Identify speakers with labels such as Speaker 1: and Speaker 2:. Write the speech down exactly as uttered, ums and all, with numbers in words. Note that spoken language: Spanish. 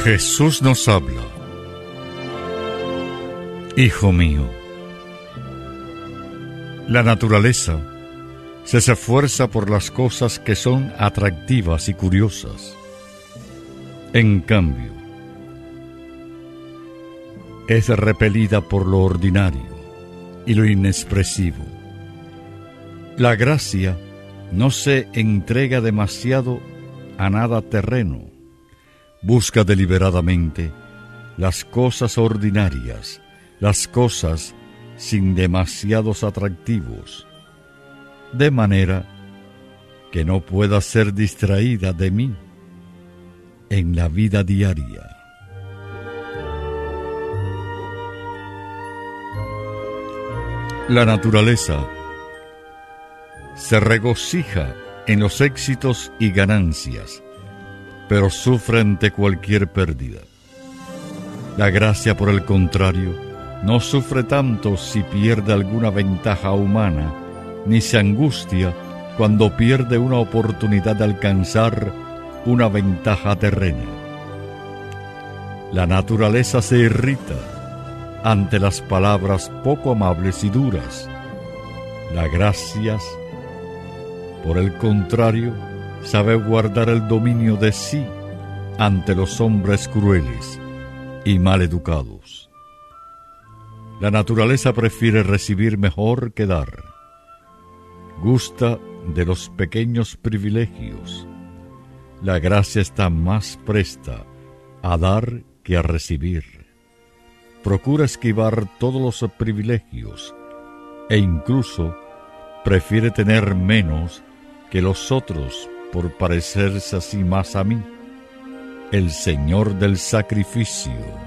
Speaker 1: Jesús nos habla. Hijo mío, la naturaleza se esfuerza por las cosas que son atractivas y curiosas. En cambio, es repelida por lo ordinario y lo inexpresivo. La gracia no se entrega demasiado a nada terreno. Busca deliberadamente las cosas ordinarias, las cosas sin demasiados atractivos, de manera que no pueda ser distraída de mí en la vida diaria. La naturaleza se regocija en los éxitos y ganancias, pero sufre ante cualquier pérdida. La gracia, por el contrario, no sufre tanto si pierde alguna ventaja humana, ni se angustia cuando pierde una oportunidad de alcanzar una ventaja terrena. La naturaleza se irrita ante las palabras poco amables y duras. La gracia, por el contrario, sabe guardar el dominio de sí ante los hombres crueles y mal educados. La naturaleza prefiere recibir mejor que dar. Gusta de los pequeños privilegios. La gracia está más presta a dar que a recibir. Procura esquivar todos los privilegios e incluso prefiere tener menos que los otros por parecerse así más a mí, el Señor del sacrificio.